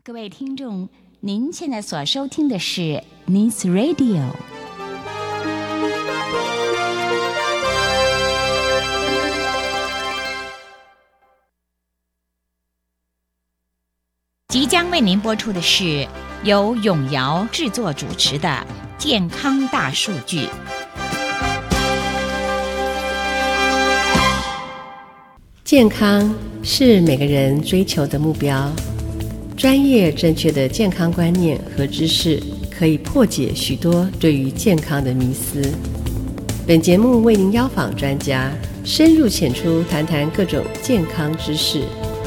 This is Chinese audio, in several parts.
各位听众，您现在所收听的是 News Radio。即将为您播出的是由永尧制作主持的《健康大数据》。 健康是每个人追求的目标，专业正确的健康观念和知识可以破解许多对于健康的迷思。本节目为您邀访专家，深入浅出谈谈各种健康知识。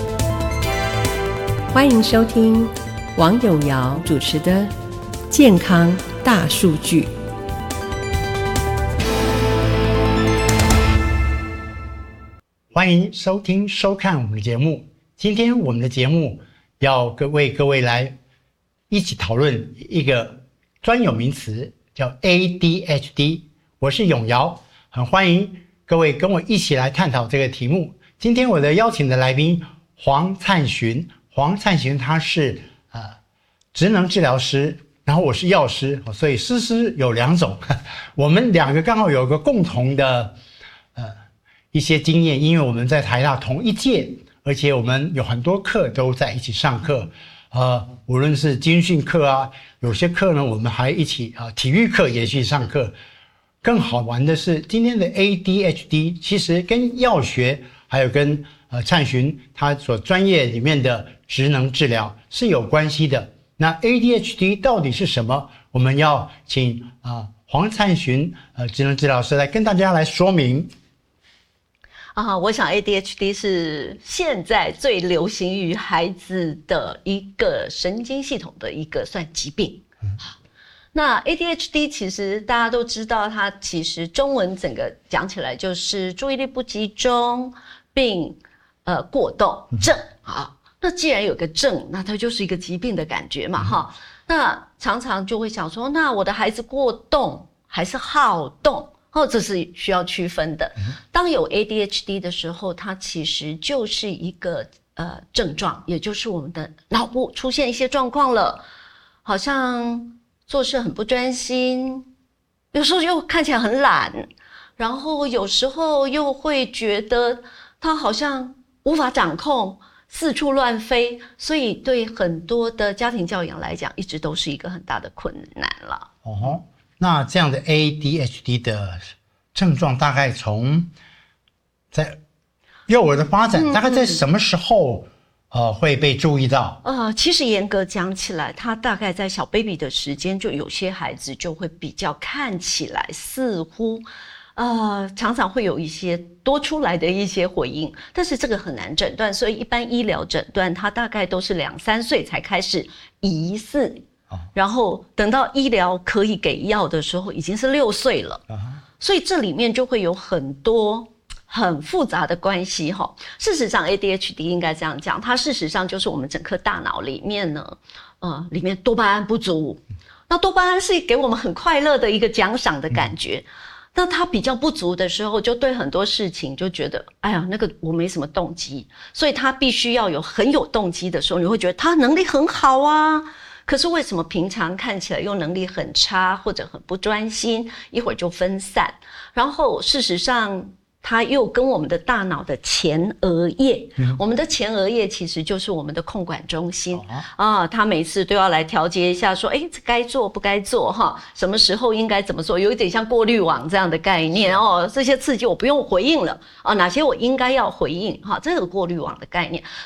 欢迎收听王永尧主持的《健康大数据》。 欢迎收听收看我们的节目。今天我们的节目要为各位来一起讨论一个专有名词，叫 ADHD。我是永尧，很欢迎各位跟我一起来探讨这个题目。今天我的邀请的来宾黄灿寻，他是职能治疗师，然后我是药师，所以师有两种。我们两个刚好有个共同的一些经验，因为我们在台大同一届，而且我们有很多课都在一起上课，无论是军训课啊，有些课呢我们还一起体育课也去上课。更好玩的是，今天的 ADHD 其实跟药学还有跟灿寻他所专业里面的职能治疗是有关系的。那 ADHD 到底是什么？我们要请黄灿寻职能治疗师来跟大家来说明。 我想 ADHD 是现在最流行于孩子的一个神经系统的一个算疾病。那 ADHD 其实大家都知道，它其实中文整个讲起来就是注意力不集中并过动症。那既然有个症，那它就是一个疾病的感觉嘛。那常常就会想说，那我的孩子过动还是好动？这是需要区分的。当有 ADHD 的时候，它其实就是一个症状，也就是我们的脑部出现一些状况了，好像做事很不专心，有时候又看起来很懒，然后有时候又会觉得他好像无法掌控，四处乱飞，所以对很多的家庭教养来讲，一直都是一个很大的困难了。 那这样的 ADHD 的症状大概从在幼儿的发展，大概在什么时候会被注意到？ 其实严格讲起来，他大概在小 baby 的时间，就有些孩子就会比较看起来似乎常常会有一些多出来的一些回应，但是这个很难诊断，所以一般医疗诊断它大概都是2-3岁才开始疑似，然后等到医疗可以给药的时候已经是6岁了。所以这里面就会有很多很复杂的关系。事实上 ADHD 应该这样讲，它事实上就是我们整颗大脑里面呢，里面多巴胺不足。那多巴胺是给我们很快乐的一个奖赏的感觉，那它比较不足的时候，就对很多事情就觉得，哎呀，那个我没什么动机，所以他必须要有很有动机的时候，你会觉得他能力很好啊。可是为什么平常看起来又能力很差，或者很不专心，一会儿就分散，然后事实上它又跟我们的大脑的前额叶，我们的前额叶其实就是我们的控管中心它每次都要来调节一下，说这该做不该做什么时候应该怎么做，有一点像过滤网这样的概念这些刺激我不用回应了哪些我应该要回应这个过滤网的概念。